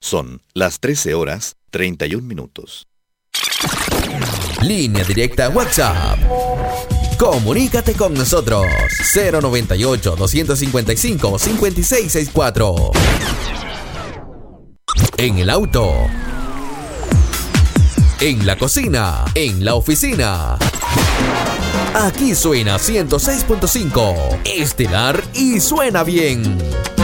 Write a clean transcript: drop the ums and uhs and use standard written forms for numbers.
Son las 13:31. Línea directa WhatsApp. Comunícate con nosotros. 098-255-5664. En el auto, en la cocina, en la oficina. Aquí suena 106.5 Estelar y suena bien.